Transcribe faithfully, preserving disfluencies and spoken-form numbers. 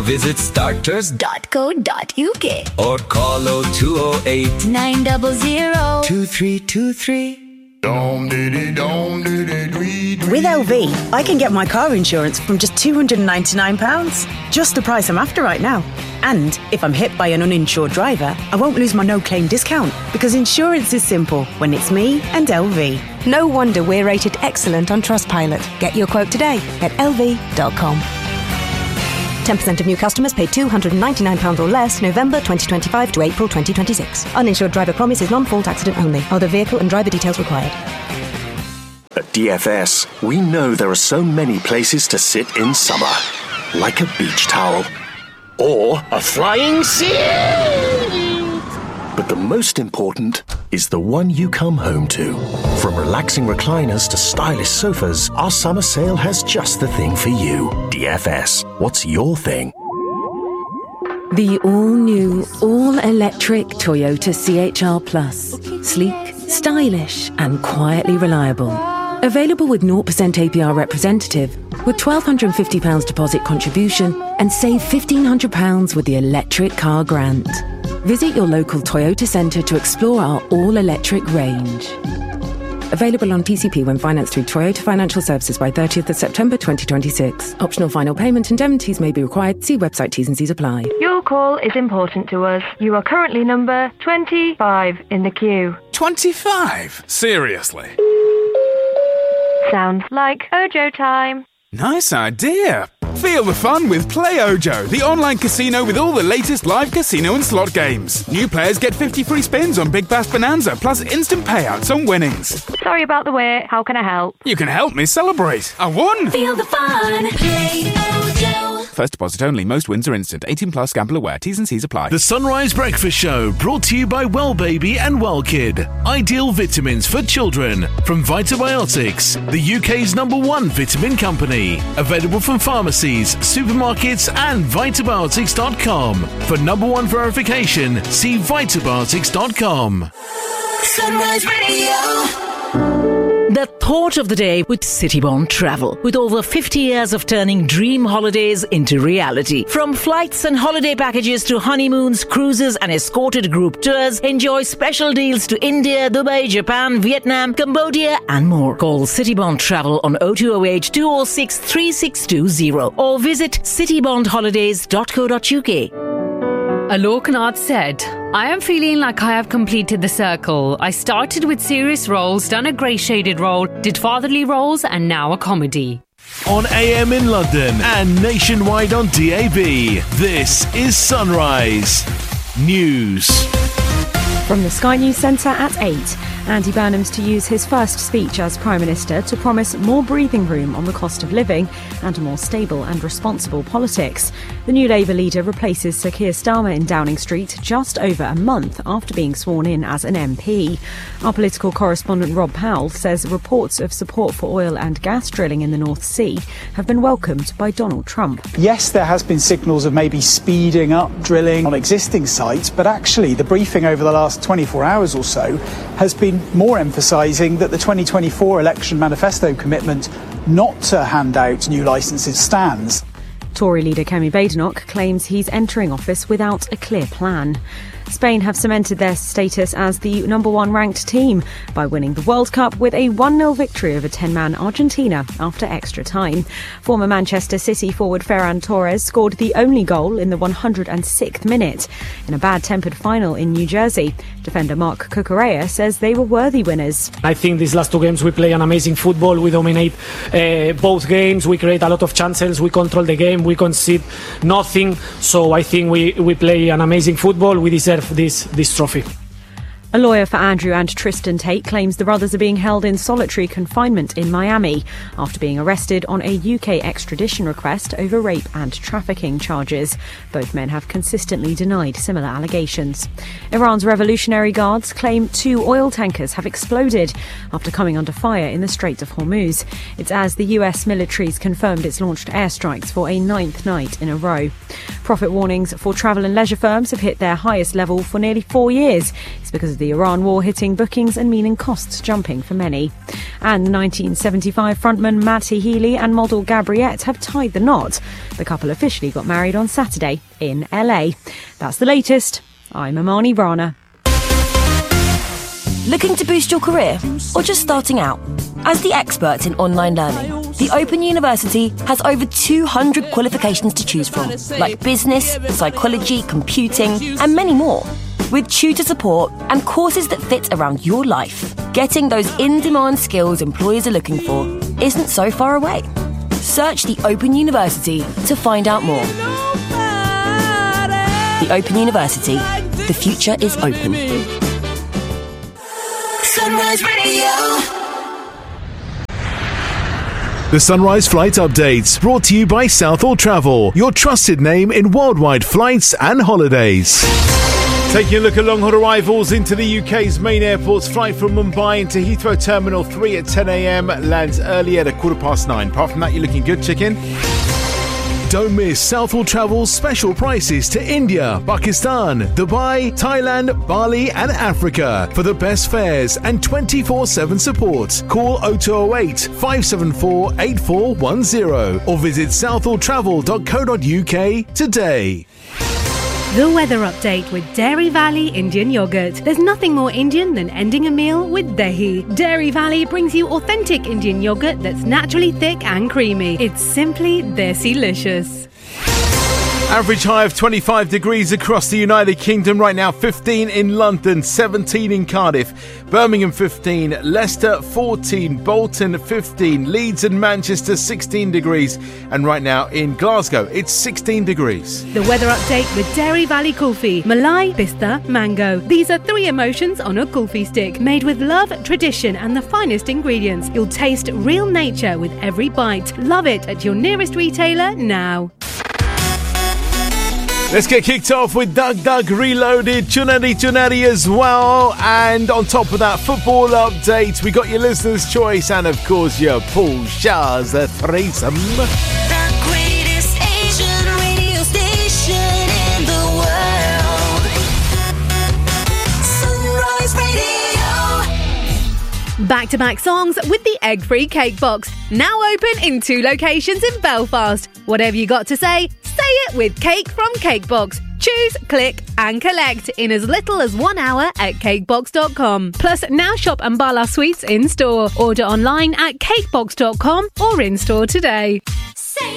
visit starters dot co dot uk or call oh two oh eight, nine hundred, two three two three. With L V, I can get my car insurance from just two hundred ninety-nine pounds. Just the price I'm after right now. And if I'm hit by an uninsured driver, I won't lose my no-claim discount because insurance is simple when it's me and L V. No wonder we're rated excellent on Trustpilot. Get your quote today at L V dot com. ten percent of new customers pay two hundred ninety-nine pounds or less November twenty twenty-five to April twenty twenty-six. Uninsured driver promise is non-fault accident only. Other vehicle and driver details required. At D F S, we know there are so many places to sit in summer. Like a beach towel. Or a flying seat. But the most important is the one you come home to. From relaxing recliners to stylish sofas, our summer sale has just the thing for you. D F S, what's your thing? The all-new, all-electric Toyota C H R Plus. Sleek, stylish and quietly reliable. Available with zero percent A P R representative, with one thousand two hundred fifty pounds deposit contribution and save one thousand five hundred pounds with the electric car grant. Visit your local Toyota centre to explore our all-electric range. Available on P C P when financed through Toyota Financial Services by thirtieth of September twenty twenty-six. Optional final payment indemnities may be required. See website T's and C's apply. Your call is important to us. You are currently number twenty-five in the queue. twenty-five? Seriously? Sounds like Ojo time. Nice idea. Feel the fun with Play Ojo, the online casino with all the latest live casino and slot games. New players get fifty free spins on Big Bass Bonanza, plus instant payouts on winnings. Sorry about the wait. How can I help? You can help me celebrate. I won! Feel the fun. Play Ojo. First deposit only. Most wins are instant. eighteen plus. Gamble aware. T's and C's apply. The Sunrise Breakfast Show, brought to you by Well Baby and Well Kid. Ideal vitamins for children from Vitabiotics, the U K's number one vitamin company. Available from pharmacies, supermarkets and Vitabiotics dot com. For number one verification, see Vitabiotics dot com. Sunrise Radio. The thought of the day with Citybond Travel. With over fifty years of turning dream holidays into reality. From flights and holiday packages to honeymoons, cruises and escorted group tours, enjoy special deals to India, Dubai, Japan, Vietnam, Cambodia and more. Call Citybond Travel on oh two oh eight, two oh six, three six two oh or visit citybond holidays dot co dot uk. Alok Nath said, I am feeling like I have completed the circle. I started with serious roles, done a grey shaded role, did fatherly roles and now a comedy. On A M in London and nationwide on D A B, this is Sunrise News. From the Sky News Centre at eight, Andy Burnham's to use his first speech as Prime Minister to promise more breathing room on the cost of living and a more stable and responsible politics. The new Labour leader replaces Sir Keir Starmer in Downing Street just over a month after being sworn in as an M P. Our political correspondent Rob Powell says reports of support for oil and gas drilling in the North Sea have been welcomed by Donald Trump. Yes, there has been signals of maybe speeding up drilling on existing sites, but actually the briefing over the last twenty-four hours or so has been more emphasising that the twenty twenty-four election manifesto commitment not to hand out new licences stands. Tory leader Kemi Badenoch claims he's entering office without a clear plan. Spain have cemented their status as the number one ranked team by winning the World Cup with a one nil victory over ten-man Argentina after extra time. Former Manchester City forward Ferran Torres scored the only goal in the one hundred sixth minute. In a bad-tempered final in New Jersey, defender Mark Cucurella says they were worthy winners. I think these last two games we play an amazing football. We dominate uh, both games. We create a lot of chances. We control the game. We concede nothing. So I think we, we play an amazing football. We deserve this this trophy. A lawyer for Andrew and Tristan Tate claims the brothers are being held in solitary confinement in Miami after being arrested on a U K extradition request over rape and trafficking charges. Both men have consistently denied similar allegations. Iran's Revolutionary Guards claim two oil tankers have exploded after coming under fire in the Strait of Hormuz. It's as the U S military's confirmed it's launched airstrikes for a ninth night in a row. Profit warnings for travel and leisure firms have hit their highest level for nearly four years. It's because of the Iran war hitting bookings and meaning costs jumping for many. And nineteen seventy-five frontman Matty Healy and model Gabriette have tied the knot. The couple officially got married on Saturday in L A. That's the latest. I'm Amani Rana. Looking to boost your career or just starting out? As the experts in online learning, the Open University has over two hundred qualifications to choose from, like business, psychology, computing, and many more. With tutor support and courses that fit around your life, getting those in-demand skills employers are looking for isn't so far away. Search the Open University to find out more. The Open University. The future is open. Sunrise Radio. The Sunrise Flight Updates, brought to you by Southall Travel, your trusted name in worldwide flights and holidays. Taking a look at long-haul arrivals into the U K's main airports. Flight from Mumbai into Heathrow Terminal three at ten a.m. lands early at a quarter past nine. Apart from that, you're looking good, chicken. Don't miss Southall Travel's special prices to India, Pakistan, Dubai, Thailand, Bali and Africa. For the best fares and twenty-four seven support, call oh two oh eight, five seven four, eight four one oh or visit southall travel dot co dot uk today. The weather update with Dairy Valley Indian Yogurt. There's nothing more Indian than ending a meal with Dahi. Dairy Valley brings you authentic Indian yogurt that's naturally thick and creamy. It's simply Desi-licious. Average high of twenty-five degrees across the United Kingdom right now. fifteen in London, seventeen in Cardiff, Birmingham fifteen, Leicester fourteen, Bolton fifteen, Leeds and Manchester sixteen degrees, and right now in Glasgow it's sixteen degrees. The weather update with Dairy Valley Kulfi. Malai, pista, mango. These are three emotions on a kulfi stick, made with love, tradition and the finest ingredients. You'll taste real nature with every bite. Love it at your nearest retailer now. Let's get kicked off with Doug Doug Reloaded, Chunari Chunari as well. And on top of that, football update, we got your listener's choice and of course your Paul Shah's the threesome. The greatest Asian radio station in the world. Sunrise Radio. Back-to-back songs with the egg-free cake box. Now open in two locations in Belfast. Whatever you got to say, say it with Cake from Cakebox. Choose, click and collect in as little as one hour at cakebox dot com. Plus, now shop Ambala Sweets in-store. Order online at cakebox dot com or in-store today.